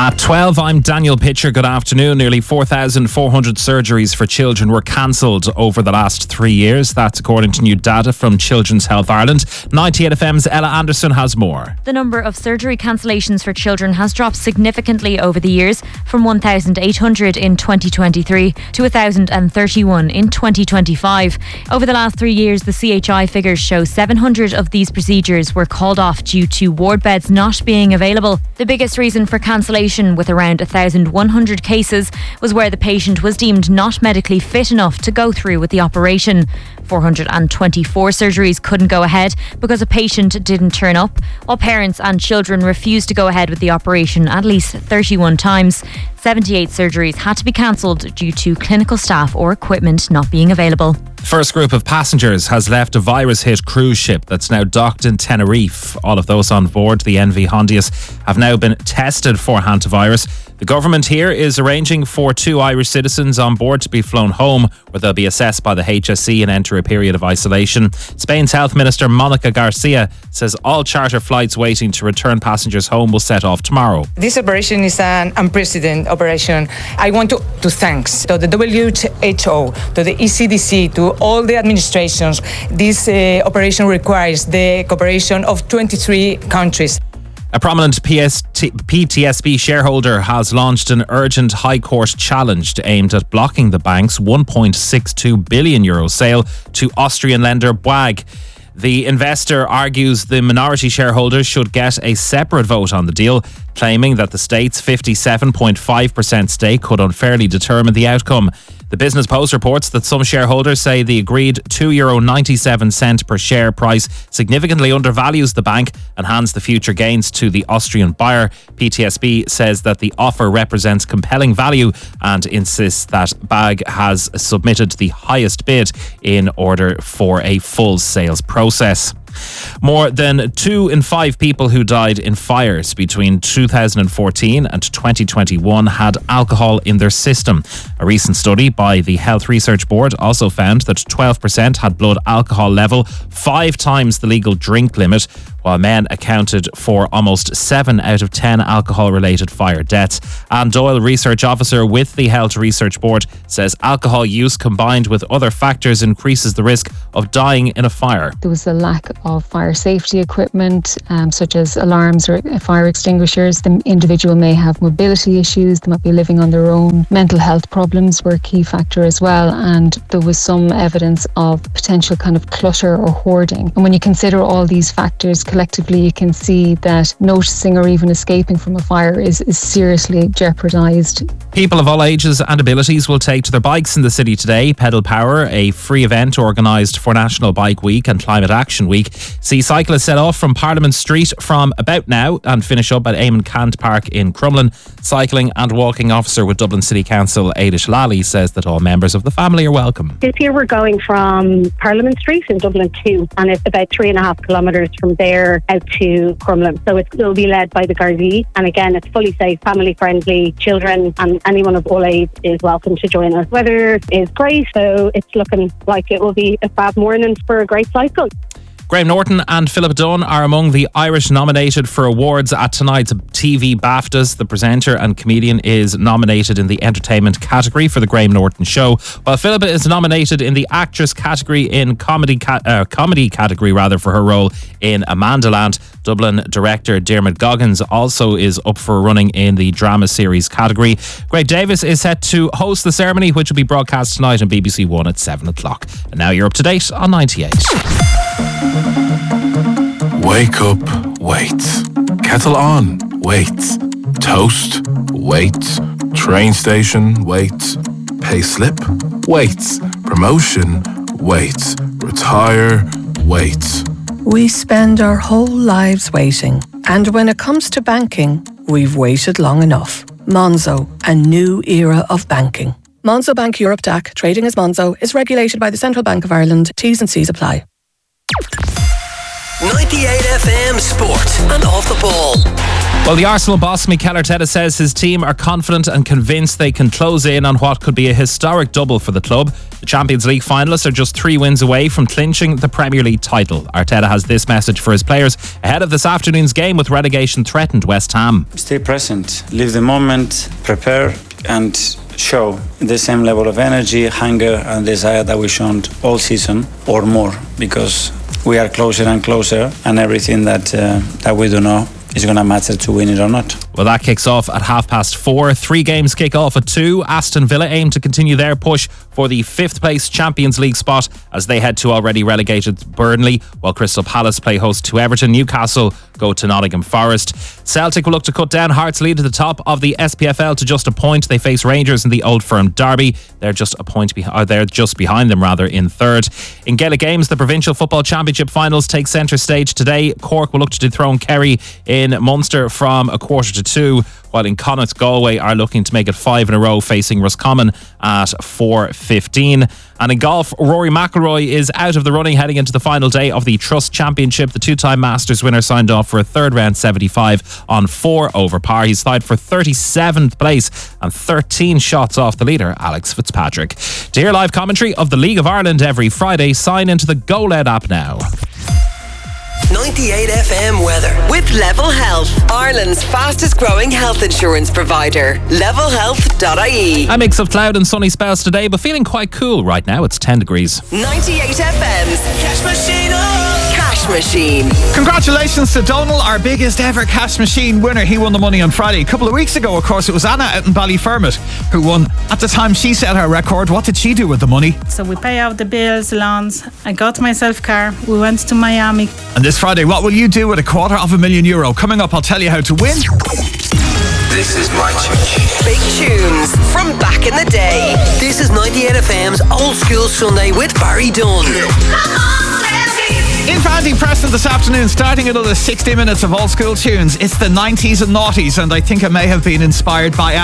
At 12, I'm Daniel Pitcher. Good afternoon. Nearly 4,400 surgeries for children were cancelled over the last 3 years. That's according to new data from Children's Health Ireland. 98FM's Ella Anderson has more. The number of surgery cancellations for children has dropped significantly over the years, from 1,800 in 2023 to 1,031 in 2025. Over the last 3 years, the CHI figures show 700 of these procedures were called off due to ward beds not being available. The biggest reason for cancellation, with around 1,100 cases, was where the patient was deemed not medically fit enough to go through with the operation. 424 surgeries couldn't go ahead because a patient didn't turn up, while parents and children refused to go ahead with the operation at least 31 times. 78 surgeries had to be cancelled due to clinical staff or equipment not being available. The first group of passengers has left a virus-hit cruise ship that's now docked in Tenerife. All of those on board the NV Hondius have now been tested for hantavirus. The government here is arranging for 2 Irish citizens on board to be flown home, where they'll be assessed by the HSE and enter a period of isolation. Spain's Health Minister Monica Garcia says all charter flights waiting to return passengers home will set off tomorrow. This operation is an unprecedented operation. I want to thank to the WHO, to the ECDC, to all the administrations. This operation requires the cooperation of 23 countries. A prominent PTSB shareholder has launched an urgent High Court challenge aimed at blocking the bank's €1.62 billion sale to Austrian lender BWAG. The investor argues the minority shareholders should get a separate vote on the deal, claiming that the state's 57.5% stake could unfairly determine the outcome. The Business Post reports that some shareholders say the agreed €2.97 per share price significantly undervalues the bank and hands the future gains to the Austrian buyer. PTSB says that the offer represents compelling value and insists that BAG has submitted the highest bid in order for a full sales process. More than 2 in 5 people who died in fires between 2014 and 2021 had alcohol in their system. A recent study by the Health Research Board also found that 12% had blood alcohol level 5 times the legal drink limit, while men accounted for almost 7 out of 10 alcohol-related fire deaths. Anne Doyle, research officer with the Health Research Board, says alcohol use combined with other factors increases the risk of dying in a fire. There was a lack of fire safety equipment, such as alarms or fire extinguishers. The individual may have mobility issues, they might be living on their own. Mental health problems were a key factor as well, and there was some evidence of potential kind of clutter or hoarding. And when you consider all these factors collectively, you can see that noticing or even escaping from a fire is seriously jeopardised. People of all ages and abilities will take to their bikes in the city today. Pedal Power, a free event organised for National Bike Week and Climate Action Week, see cyclists set off from Parliament Street from about now and finish up at Eamon Cant Park in Crumlin. Cycling and walking officer with Dublin City Council, Aidish Lally, says that all members of the family are welcome. This year we're going from Parliament Street in Dublin 2, and it's about 3.5 kilometres from there out to Crumlin. So it will be led by the Gardaí, and again it's fully safe, family friendly. Children and anyone of all age is welcome to join us. Weather is great, so it's looking like it will be a fab morning for a great cycle. Graham Norton and Philip Dunn are among the Irish nominated for awards at tonight's TV BAFTAs. The presenter and comedian is nominated in the entertainment category for The Graham Norton Show, while Philip is nominated in the actress category in comedy category for her role in Amandaland. Dublin director Dermot Goggins also is up for running in the drama series category. Greg Davis is set to host the ceremony, which will be broadcast tonight on BBC One at 7 o'clock. And now you're up to date on 98. Wake up, wait. Kettle on, wait. Toast, wait. Train station, wait. Pay slip, wait. Promotion, wait. Retire, wait. We spend our whole lives waiting. And when it comes to banking, we've waited long enough. Monzo, a new era of banking. Monzo Bank Europe DAC, trading as Monzo, is regulated by the Central Bank of Ireland. T's and C's apply. 98 FM Sport and Off the Ball. Well, the Arsenal boss Mikel Arteta says his team are confident and convinced they can close in on what could be a historic double for the club. The Champions League finalists are just 3 wins away from clinching the Premier League title. Arteta has this message for his players ahead of this afternoon's game with relegation-threatened West Ham. Stay present, live the moment, prepare and show the same level of energy, hunger and desire that we've shown all season or more, because we are closer and closer, and everything that we do know is going to matter to win it or not. Well, that kicks off at 4:30. 3 games kick off at 2. Aston Villa aim to continue their push for the 5th place Champions League spot as they head to already relegated Burnley, while Crystal Palace play host to Everton. Newcastle go to Nottingham Forest. Celtic will look to cut down Hearts' lead to the top of the SPFL to just a point. They face Rangers in the Old Firm derby. They're just a point they're just behind them in 3rd. In Gaelic games, the Provincial Football Championship finals take centre stage today. Cork will look to dethrone Kerry in Munster from 1:45, while in Connacht, Galway are looking to make it 5 in a row, facing Roscommon at 4:15. And in golf, Rory McIlroy is out of the running heading into the final day of the Trust Championship. The 2-time Masters winner signed off for a 3rd round 75 on 4 over par. He's tied for 37th place and 13 shots off the leader, Alex Fitzpatrick. To hear live commentary of the League of Ireland every Friday, sign into the GoLed app now. 98 FM weather with Level Health, Ireland's fastest growing health insurance provider. Levelhealth.ie. A mix of cloud and sunny spells today, but feeling quite cool right now. It's 10 degrees. 98 FM's Cash Machine. Cash Machine. Congratulations to Donal, our biggest ever Cash Machine winner. He won the money on Friday. A couple of weeks ago, of course, it was Anna out in Ballyfermot who won. At the time, she set her record. What did she do with the money? So we pay out the bills, loans. I got myself a car. We went to Miami. And this Friday, what will you do with €250,000? Coming up, I'll tell you how to win. This is my church. Big tunes from back in the day. This is 98 FM's Old School Sunday with Barry Dunn. In for Andy Preston this afternoon, starting another 60 minutes of old school tunes. It's the 90s and noughties, and I think it may have been inspired by